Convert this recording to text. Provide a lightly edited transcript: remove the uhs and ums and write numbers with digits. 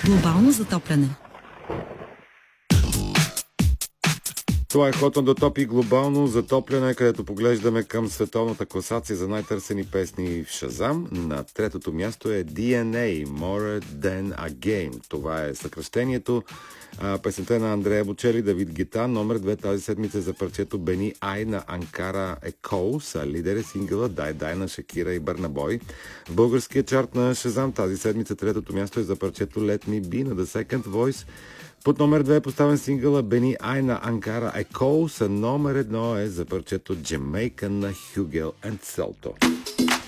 Глобално затопляне. Това е Hot on the Top и глобално затопляне, където поглеждаме към световната класация за най-търсени песни в Шазам. На третото място е DNA, More Than a Game. Това е съкръщението. Песента на Андрея Бочели, Давид Гета. Номер 2 тази седмица за парчето Бени Ай на Анкара Еко са лидери сингъла Дай на Шакира и Бърна Бой. В българския чарт на Шазам тази седмица третото място е за парчето Let Me Be на The Second Voice. Под номер 2 е поставен сингъла Бени Ай на Анкара Еко, са номер 1 е за парчето Jamaican на Hugel and Celto.